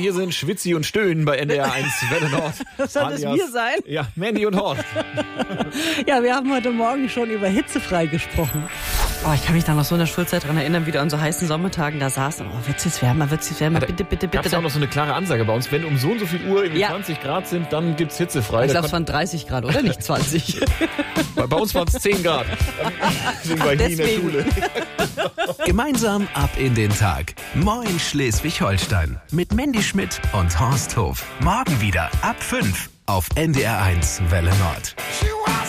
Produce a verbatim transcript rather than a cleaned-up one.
hier sind Schwitzi und Stöhnen bei N D R eins Welle Nord. Soll das wir sein? Ja, Mandy und Horst. Ja, wir haben heute Morgen schon über hitzefrei gesprochen. Oh, ich kann mich da noch so in der Schulzeit dran erinnern, wie du an so heißen Sommertagen da saßen. Oh, wird's jetzt wärmer, wird's jetzt wärmer, Ja, bitte, bitte, bitte. Gab es ja auch noch so eine klare Ansage bei uns, wenn um so und so viel Uhr irgendwie Ja. zwanzig Grad sind, dann gibt's hitzefrei. Ich Da glaube, es kon- waren dreißig Grad, oder? Nicht zwanzig. bei, bei uns waren es zehn Grad. Deswegen war ich nie in der Deswegen. Schule. Gemeinsam ab in den Tag. Moin Schleswig-Holstein. Mit Mandy Schmidt und Horst Hof. Morgen wieder ab fünf auf N D R eins Welle Nord.